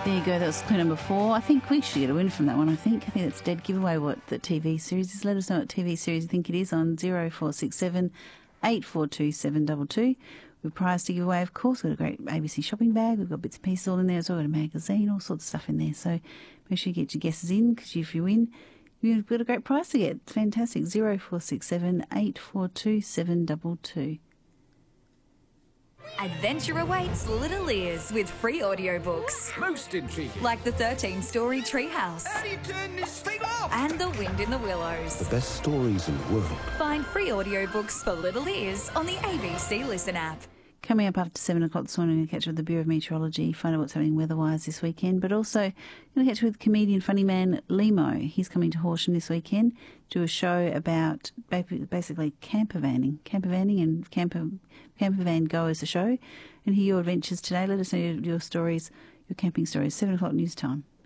There you go, that was clue number 4. I think we should get a win from that one, I think. It's a dead giveaway what the TV series is. Let us know what TV series you think it is on 0467 842 722. We've prize to give away, of course. We've got a great ABC shopping bag. We've got bits and pieces all in there as well. We've got a magazine, all sorts of stuff in there. So make sure you get your guesses in, because if you win, you've got a great prize to get. Fantastic. 0467 842 722. Adventure awaits Little Ears with free audiobooks. Most intriguing. Like the 13-story Treehouse. How do you turn this thing off? And The Wind in the Willows. The best stories in the world. Find free audiobooks for Little Ears on the ABC Listen app. Coming up after 7 o'clock this morning, we're going to catch up with the Bureau of Meteorology, find out what's happening weather-wise this weekend, but also going to catch up with comedian funny man Limo. He's coming to Horsham this weekend to do a show about basically campervanning and campervan goers, the show, and hear your adventures today. Let us know your stories, your camping stories. 7 o'clock news time.